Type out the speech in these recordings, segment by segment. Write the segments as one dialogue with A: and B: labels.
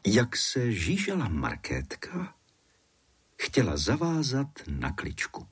A: Jak se žížala Markétka, chtěla zavázat na kličku.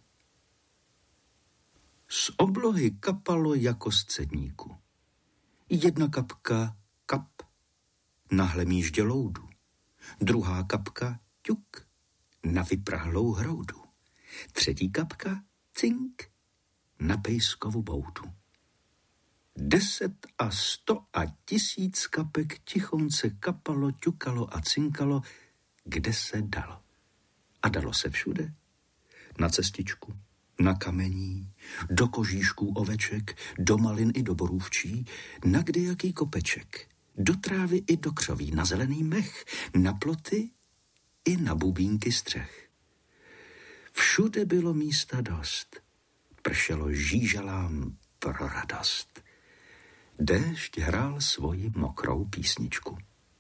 A: Z oblohy kapalo jako z cedníku. Jedna kapka, kap, na hlemíždě loudu. Druhá kapka, ťuk, na vyprahlou hroudu. Třetí kapka, cink, na pejskovu boudu. 10 a 100 a 1000 kapek tichonce kapalo, ťukalo a cinkalo, kde se dalo. A dalo se všude. Na cestičku, na kamení, do kožíšků oveček, do malin i do borůvčí, na kdejaký kopeček, do trávy i do křoví, na zelený mech, na ploty i na bubínky střech. Všude bylo místa dost. Pršelo žížalám pro radost. Déšť hrál svoji mokrou písničku.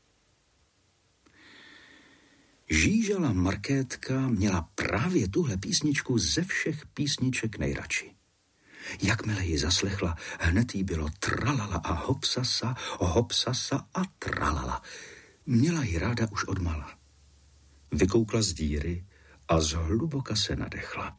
A: Žížala Markétka měla právě tuhle písničku ze všech písniček nejradši. Jakmile ji zaslechla, hned jí bylo tralala a hopsasa a tralala. Měla ji ráda už odmala. Vykoukla z díry a zhluboka se nadechla.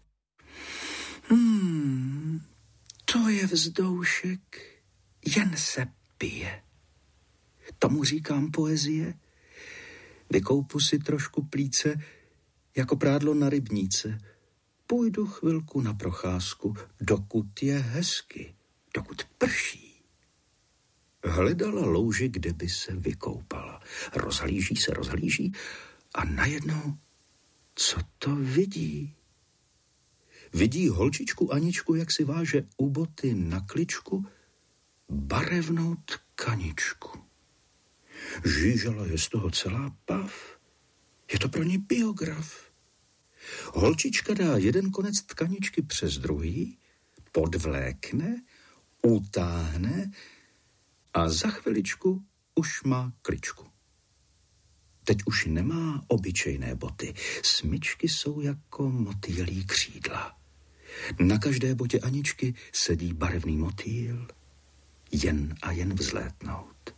A: To je vzdoušek, jen se pije. Tomu říkám poezie. Vykoupu si trošku plíce, jako prádlo na rybníce. Půjdu chvilku na procházku, dokud je hezky, dokud prší. Hledala louži, kde by se vykoupala. Rozhlíží a najednou, co to vidí? Vidí holčičku Aničku, jak si váže u boty na kličku barevnou tkaničku. Žížala je z toho celá pav. Je to pro ní biograf. Holčička dá jeden konec tkaničky přes druhý, podvlékne, utáhne a za chviličku už má kličku. Teď už nemá obyčejné boty. Smyčky jsou jako motýlí křídla. Na každé botě Aničky sedí barevný motýl, jen a jen vzlétnout.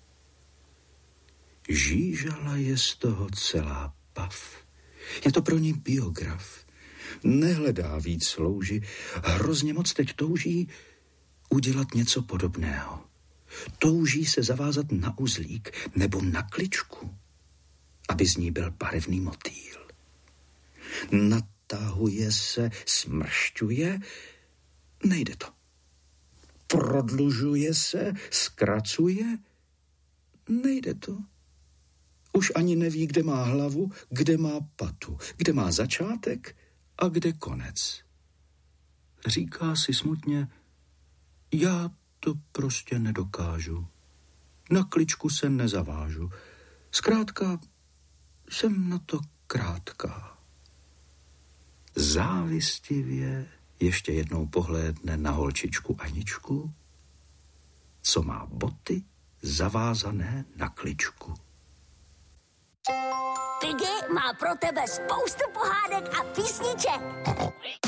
A: Žížala je z toho celá pav. Je to pro ní biograf. Nehledá víc louži. Hrozně moc teď touží udělat něco podobného. Touží se zavázat na uzlík nebo na kličku, aby z ní byl barevný motýl. Natahuje se, smršťuje, nejde to. Prodlužuje se, zkracuje, nejde to. Už ani neví, kde má hlavu, kde má patu, kde má začátek a kde konec. Říká si smutně, já to prostě nedokážu. Na kličku se nezavážu. Zkrátka, jsem na to krátká. Závistivě ještě jednou pohlédne na holčičku Aničku, co má boty zavázané na kličku.
B: Piggy má pro tebe spoustu pohádek a písniček.